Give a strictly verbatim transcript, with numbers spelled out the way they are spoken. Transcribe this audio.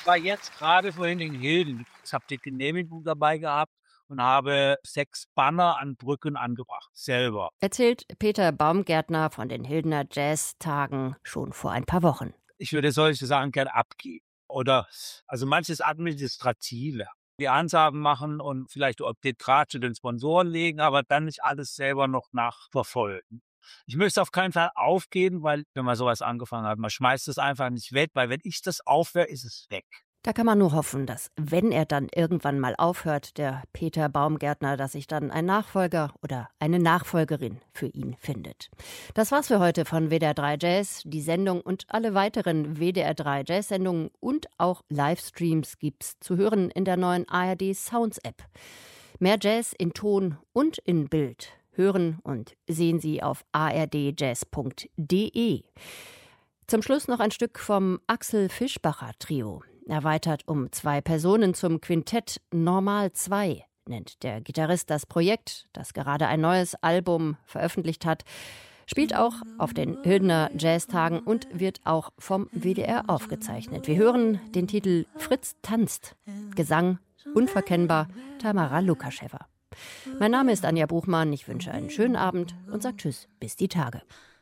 Ich war jetzt gerade vorhin in Hilden. Ich habe die Genehmigung dabei gehabt und habe sechs Banner an Brücken angebracht, selber. Erzählt Peter Baumgärtner von den Hildener Jazztagen schon vor ein paar Wochen. Ich würde solche Sachen gerne abgeben. Oder, also manches Administrative. Die Ansagen machen und vielleicht den Draht zu den Sponsoren legen, aber dann nicht alles selber noch nachverfolgen. Ich möchte auf keinen Fall aufgeben, weil, wenn man sowas angefangen hat, man schmeißt es einfach nicht weg, weil wenn ich das aufhöre, ist es weg. Da kann man nur hoffen, dass, wenn er dann irgendwann mal aufhört, der Peter Baumgärtner, dass sich dann ein Nachfolger oder eine Nachfolgerin für ihn findet. Das war's für heute von W D R drei Jazz. Die Sendung und alle weiteren W D R drei Jazz-Sendungen und auch Livestreams gibt's zu hören in der neuen A R D Sounds App. Mehr Jazz in Ton und in Bild hören und sehen Sie auf a r d jazz punkt d e. Zum Schluss noch ein Stück vom Axel Fischbacher Trio. Erweitert um zwei Personen zum Quintett Normal zwei, nennt der Gitarrist das Projekt, das gerade ein neues Album veröffentlicht hat, spielt auch auf den Hildener Jazztagen und wird auch vom W D R aufgezeichnet. Wir hören den Titel Fritz tanzt. Gesang unverkennbar Tamara Lukascheva. Mein Name ist Anja Buchmann, ich wünsche einen schönen Abend und sage Tschüss, bis die Tage.